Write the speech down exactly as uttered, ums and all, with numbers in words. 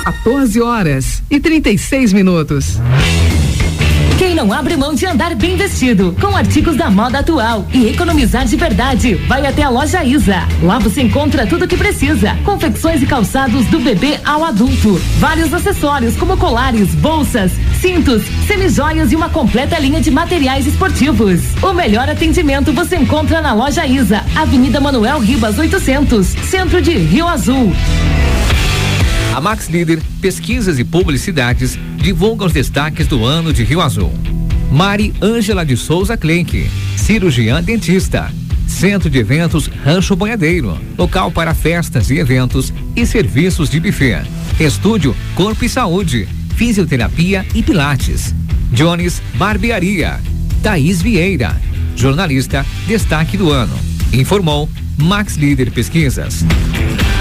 quatorze horas e trinta e seis minutos. Quem não abre mão de andar bem vestido, com artigos da moda atual e economizar de verdade, vai até a loja Isa. Lá você encontra tudo o que precisa. Confecções e calçados do bebê ao adulto. Vários acessórios como colares, bolsas, cintos, semijoias e uma completa linha de materiais esportivos. O melhor atendimento você encontra na loja Isa, Avenida Manuel Ribas oitocentos, centro de Rio Azul. A Max Líder Pesquisas e Publicidades divulga os destaques do ano de Rio Azul. Mari Ângela de Souza Klenk, cirurgiã dentista. Centro de Eventos Rancho Boiadeiro, local para festas e eventos e serviços de buffet. Estúdio Corpo e Saúde, fisioterapia e pilates. Jones Barbearia. Thaís Vieira, jornalista, destaque do ano. Informou Max Líder Pesquisas.